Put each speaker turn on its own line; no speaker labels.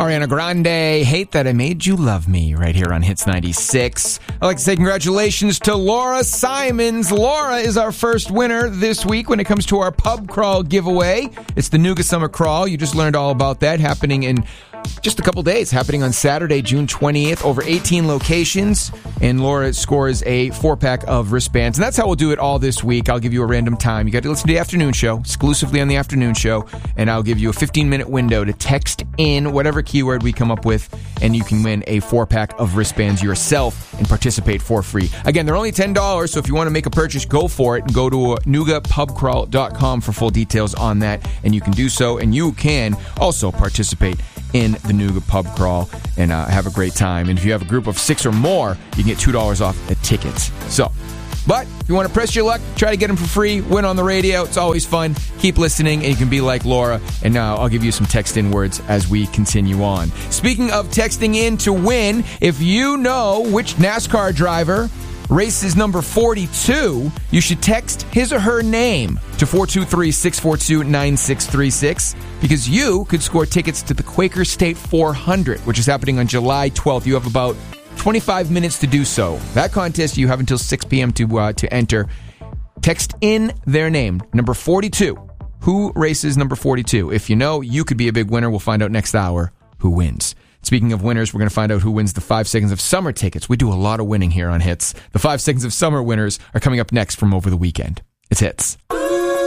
Ariana Grande, Hate That I Made You Love Me, right here on Hits 96. I'd like to say congratulations to Laura Simons. Laura is our first winner this week when it comes to our pub crawl giveaway. It's the Nooga Summer Crawl. You just learned all about that, happening in just a couple days, happening on Saturday, June 20th, over 18 locations, and Laura scores a 4-pack of wristbands. And that's how we'll do it all this week. I'll give you a random time. You got to listen to the afternoon show, exclusively on the afternoon show, and I'll give you a 15-minute window to text in whatever keyword we come up with, and you can win a 4-pack of wristbands yourself and participate for free. Again, they're only $10, so if you want to make a purchase, go for it, and go to NoogaPubCrawl.com for full details on that, and you can do so, and you can also participate in the Nooga Pub Crawl and have a great time. And if you have a group of 6 or more, you can get $2 off the tickets. So, but if you want to press your luck, try to get them for free, win on the radio. It's always fun. Keep listening, and you can be like Laura. And now I'll give you some text-in words as we continue on. Speaking of texting in to win, if you know which NASCAR driver races number 42, you should text his or her name to 423-642-9636 because you could score tickets to the Quaker State 400, which is happening on July 12th. You have about 25 minutes to do so. That contest, you have until 6 p.m. to enter. Text in their name, number 42. Who races number 42? If you know, you could be a big winner. We'll find out next hour who wins. Speaking of winners, we're going to find out who wins the 5 Seconds of Summer tickets. We do a lot of winning here on Hits. The 5 Seconds of Summer winners are coming up next from over the weekend. It's Hits.